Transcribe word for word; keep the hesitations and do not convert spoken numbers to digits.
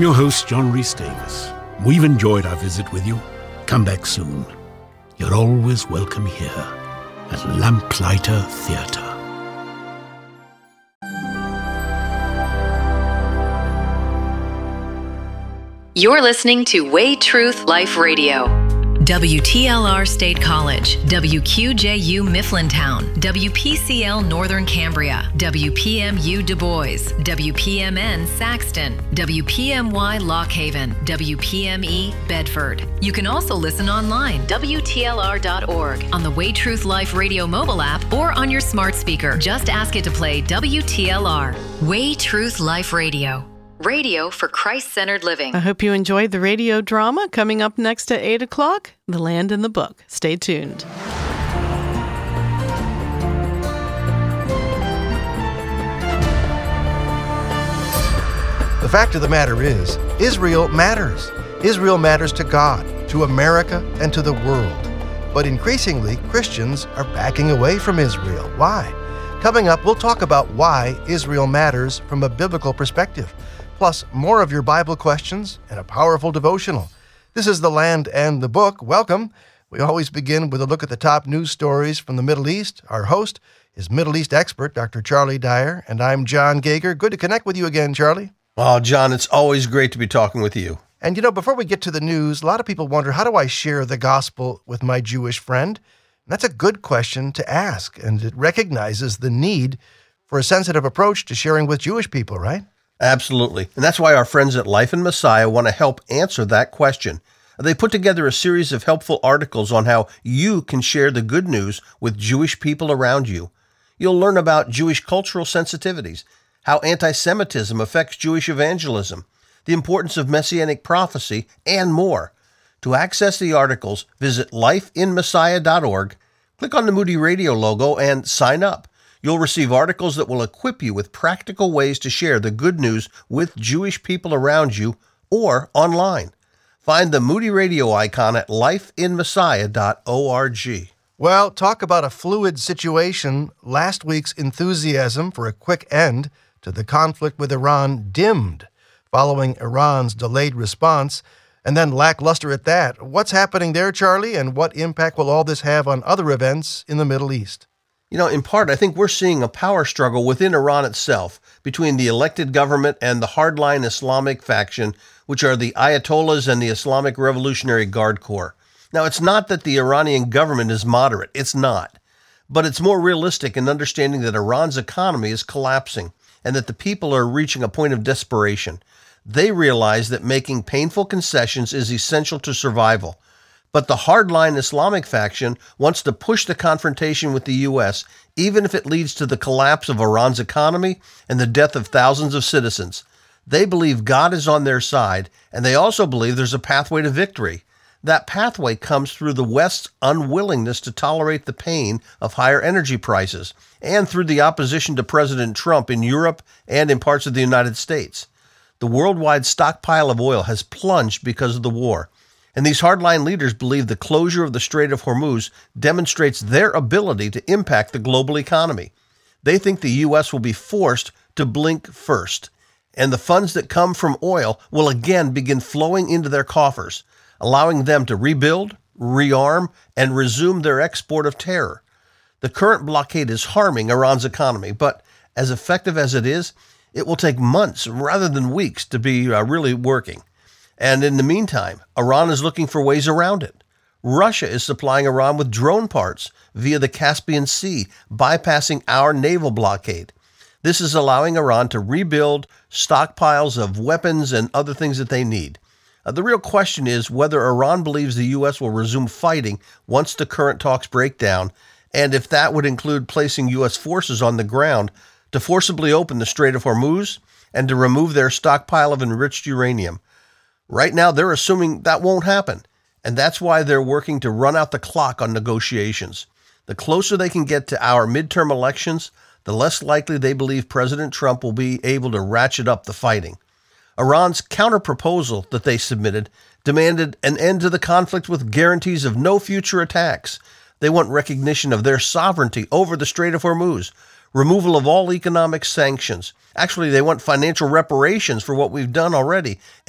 I'm your host, John Rhys Davis. We've enjoyed our visit with you. Come back soon. You're always welcome here at Lamplighter Theatre. You're listening to Way Truth Life Radio. W T L R State College, W Q J U Mifflintown, W P C L Northern Cambria, W P M U Du Bois, W P M N Saxton, W P M Y Lock Haven, W P M E Bedford. You can also listen online, W T L R dot org, on the Way Truth Life Radio mobile app, or on your smart speaker. Just ask it to play W T L R. Way Truth Life Radio. Radio for Christ-centered living. I hope you enjoyed the radio drama. Coming up next at eight o'clock, The Land and the Book. Stay tuned. The fact of the matter is, Israel matters. Israel matters to God, to America, and to the world. But increasingly, Christians are backing away from Israel. Why? Coming up, we'll talk about why Israel matters from a biblical perspective. Plus, more of your Bible questions and a powerful devotional. This is The Land and the Book. Welcome. We always begin with a look at the top news stories from the Middle East. Our host is Middle East expert, Doctor Charlie Dyer, and I'm John Geiger. Good to connect with you again, Charlie. Oh, John, it's always great to be talking with you. And you know, before we get to the news, a lot of people wonder, how do I share the gospel with my Jewish friend? And that's a good question to ask, and it recognizes the need for a sensitive approach to sharing with Jewish people, right? Absolutely. And that's why our friends at Life in Messiah want to help answer that question. They put together a series of helpful articles on how you can share the good news with Jewish people around you. You'll learn about Jewish cultural sensitivities, how anti-Semitism affects Jewish evangelism, the importance of messianic prophecy, and more. To access the articles, visit life in messiah dot org, click on the Moody Radio logo, and sign up. You'll receive articles that will equip you with practical ways to share the good news with Jewish people around you or online. Find the Moody Radio icon at life in messiah dot org. Well, talk about a fluid situation. Last week's enthusiasm for a quick end to the conflict with Iran dimmed following Iran's delayed response, and then lackluster at that. What's happening there, Charlie, and what impact will all this have on other events in the Middle East? You know, in part, I think we're seeing a power struggle within Iran itself between the elected government and the hardline Islamic faction, which are the Ayatollahs and the Islamic Revolutionary Guard Corps. Now, it's not that the Iranian government is moderate. It's not. But it's more realistic in understanding that Iran's economy is collapsing and that the people are reaching a point of desperation. They realize that making painful concessions is essential to survival. But the hardline Islamic faction wants to push the confrontation with the U S, even if it leads to the collapse of Iran's economy and the death of thousands of citizens. They believe God is on their side, and they also believe there's a pathway to victory. That pathway comes through the West's unwillingness to tolerate the pain of higher energy prices, and through the opposition to President Trump in Europe and in parts of the United States. The worldwide stockpile of oil has plunged because of the war. And these hardline leaders believe the closure of the Strait of Hormuz demonstrates their ability to impact the global economy. They think the U S will be forced to blink first, and the funds that come from oil will again begin flowing into their coffers, allowing them to rebuild, rearm, and resume their export of terror. The current blockade is harming Iran's economy, but as effective as it is, it will take months rather than weeks to be uh, really working. And in the meantime, Iran is looking for ways around it. Russia is supplying Iran with drone parts via the Caspian Sea, bypassing our naval blockade. This is allowing Iran to rebuild stockpiles of weapons and other things that they need. Uh, the real question is whether Iran believes the U S will resume fighting once the current talks break down, and if that would include placing U S forces on the ground to forcibly open the Strait of Hormuz and to remove their stockpile of enriched uranium. Right now, they're assuming that won't happen, and that's why they're working to run out the clock on negotiations. The closer they can get to our midterm elections, the less likely they believe President Trump will be able to ratchet up the fighting. Iran's counter-proposal that they submitted demanded an end to the conflict with guarantees of no future attacks. They want recognition of their sovereignty over the Strait of Hormuz, removal of all economic sanctions. Actually, they want financial reparations for what we've done already,